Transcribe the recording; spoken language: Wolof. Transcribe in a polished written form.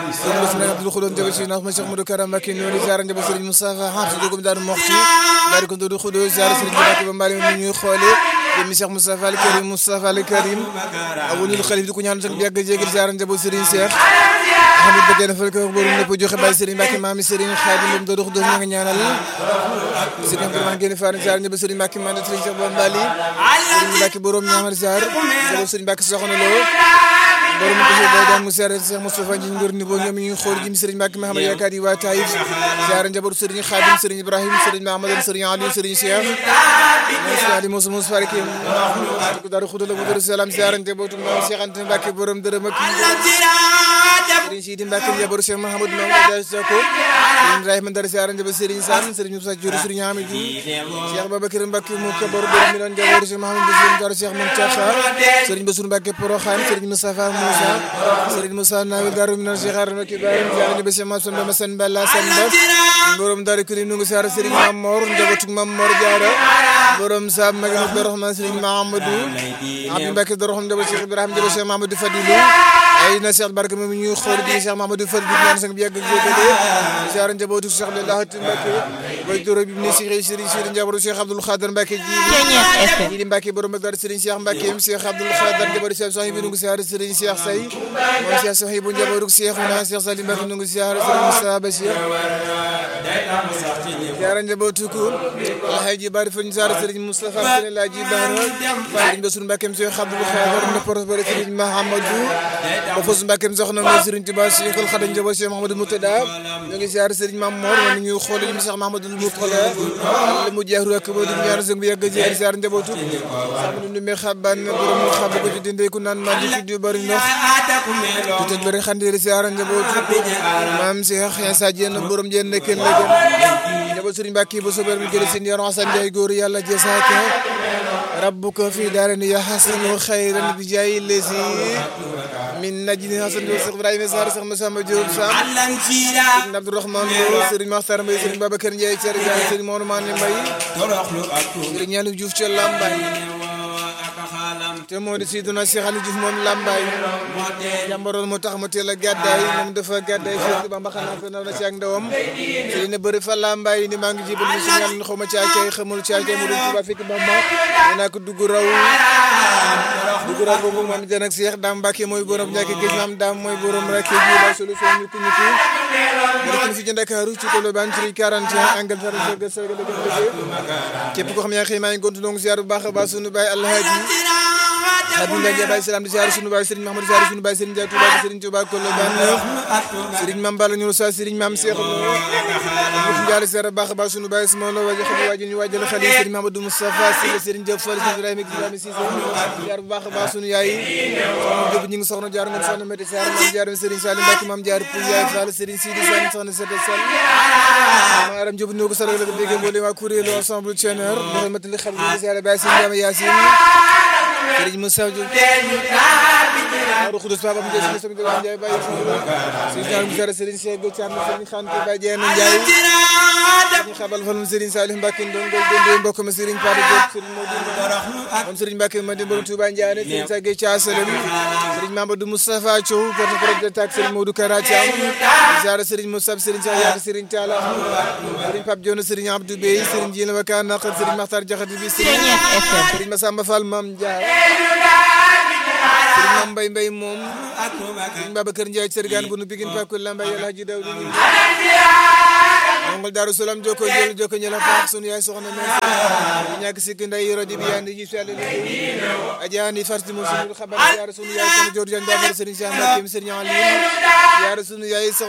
Serigne Bassirou Abdoul Khoudous Ndiaye si naaf ma Cheikh Modou Karam Mbacké noonu ziar Ndiaye Serigne Moustapha Hamsa dugum Daaru Moxti daal ko Abdoul Khoudous ziar Serigne Mbacké ba mbali mi ñuy xoole jëmi Cheikh Moustapha Al Karim Moustapha Al Karim awulul xalif di ko ñaan sax yàgg jégal ziar Ndiaye Serigne Cheikh Ahmed Badé na fal ko borom nepp joxe Baye Serigne Mbacké maami Serigne Khadim Abdoul Khoudous nga ñaanal Serigne Abdourahmane Guèye Faar ziar Ndiaye Serigne Mbacké man Serigne Cheikh ba mbali Serigne Mbacké borom ñaamar ziar Serigne Mbacké soxna lo borom ko day daan mu ziar Cheikh Moustapha Ndiaye ngor ni bo ñoom ñu xool jëm Serigne Mbacké Mahamad Yakari wa Taïf ziar njaboot Serigne Khadim Serigne Ibrahim Serigne Mahamad Serigne Ali Serigne Cheikh Ali Moussa Farikim ko Daaru Xudoos la bu Daaru Salaam ziar njabootu Maam Cheikh Anta Mbacké borom dërëm ak Serigne Sidi Mbacké njabootu Cheikh Mahamadou Mamadou Sako Serigne Ibrahima Ndar ziar njabootu Serigne Sam Serigne Moussa Diour Serigne Hamidou Cheikh Babacar Mbacké mu ko borom mi doon njabootu Cheikh Mahamadou Ndar Cheikh Mountakha Serigne Bassirou Mbacké Porokhane Serigne Moustapha Moussa Serigne Moussa Nawel Darou Minane Cheikh Arna Kibaram ziar njabootu Cheikh Massamba Massane Balla Samba borom Daaru Karim nu ngi ziar Serigne Mamor njabootu Mamor Diarra borom Sam Magana Abdourahmane Serigne Mahamadou Abdou Mbacké Dorxam njabootu Cheikh Ibrahima njabootu Cheikh Mahamadou Fadilou ay na Cheikh Barke moom ñuy xool di Cheikh Mahamadou Fadilou ñaan sang bi yàgg ak jégale ziar njabootu Cheikh Abdoulaye Mbacké way doro bi ni Serigne njabootu Cheikh Abdoul Khader Mbacké ji Mbacké borom Dar Serigne Cheikh Mbacké Cheikh Abdoul Khader njabootu Cheikh Sohibou nu ngi ziar Serigne Cheikh Say moom Cheikh Sohibou njabootu Cheikh na Cheikh Salim Mbacké nu ngi ziar Serigne Moustapha Bachir ziar njabootu ko Alhaji Bari Fagne ziar Serigne Moustapha Sene Laji Bara Serigne Bassirou Mbacké Cheikh Abdoul Khader na porte Serigne Mahamadou ba fos Mbacké soxna mo Serigne Touba Cheikhul Khadim njabootu Cheikh Mahamadou Moutada ñu ngi ziar Serigne Mamor moom ñu xool ñu Cheikh Mahamadou Moutada mu jeexru ak bo di ñaan sang bi yàgg ziar ziar njabootu sama ñu me xaban borom mu xab ko ci dinde ku naan ma di du bari ndox tu te bari xandiri ziar njabootu maam Cheikh Issa Diène borom Diène ken la gën njabootu Serigne Mbacké bo sober mi jël seen yaron Assane Ndiaye góor yàlla jesaaka rabbuka fi daarani ya hasanu khayran bi jaay lesi min najni Hasan Cheikh Ibrahima Sarr Cheikh Massamba Diop Sam Serigne Abdourahmane Serigne Makhtar Mbaye Serigne Babacar Ndiaye Serigne Mor Mané Mbaye Serigne Yalou Diouf ci Lambaye te moo di Sidina Cheikh Aliou Diouf moom Lambaye jàmbaroon moo tax mu teel a gàddaay moom dafa gàddaay fekk ba mbaxana ko naw na ci ak ndawam Serigne bëri fa Lambaye ni maa ngi jibal ni si ñaan xaw ma caakay xamul caakay mu doon Tuuba fekk Bamba naa ko dugg raw boobu moom den ak Cheikh Dame Mbacké mooy borom ñàkk géej maam Dame mooy borom rek ji la solution ñu ko ñu fi ci Ndakaaru ci Colobane ci 41 angle képp ko xam yaa xëy maa ngi gontu donc ziar bu baax a baax sunu baay Alhaji Abdoulaye Baye Salam di ziar sunu baay Serigne Mahamadou ziar sunu baay Serigne Dia Touba Serigne Touba Colobane Serigne Mame Balla ñu sa Serigne Mame Cheikh ñu jaale ziar bu baax a baax sunu baay sama lo waji xam waji ñu wajal xali Serigne Mahamadou Moustapha Serigne Diop Fall Ibrahima Ibrahima Cissé ziar bu baax a baax sunu yaay ñu ngi soxna jaar ngeen soxna Mété Sarr Mame jaar Serigne Salim Mbacké Mame jaar pour yaay Fall Serigne Sidi Sane soxna Sete Sall Maram Diop ñu ko saral la dégg mbolé wa kuréelu ensemble Thiener dafa matali xam ñu ziar Baye Serigne Yassine Serigne Moussa Diop Daaru Xudoos Papa Ndiaye Serigne Soxna Ndiaye Ndiaye Baye Serigne Moussa Serigne Cheikh Thiam Serigne Khante Baye Diène Ndiaye Serigne Xabal Fall Serigne Salim Mbacké ndon gol mbokk ma Serigne Patou Diop Serigne Modou Serigne Mbacké ma di borom Touba Ndiaye Serigne Sagay Thiassalam Serigne Mamadou Moustapha Thiaw porte-parole tak Serigne Modou Kara Thiam ziar Serigne Moussa Serigne Cheikh Yaaka Serigne Talla Serigne Pape Dione Serigne Abdou Bey Serigne Djina Wakana Serigne Makhtar Diakhaté bi Serigne Massamba Fall Mame Ndiaye Serigne Mbaye Mbaye moom Serigne Babacar Ndiaye Sergane bu nu Pikine Pakul Lambaye Alhaji Dawdi Mongol Darou Salam joko ñela faax sunu yaay soxna men ñak sik nday radio bi yandi ji sale ajani farti mo sunu xabar yaara sunu yaay soxna Dior Diagne Babar Serigne Cheikh Mbacké Serigne Ali yaara sunu yaay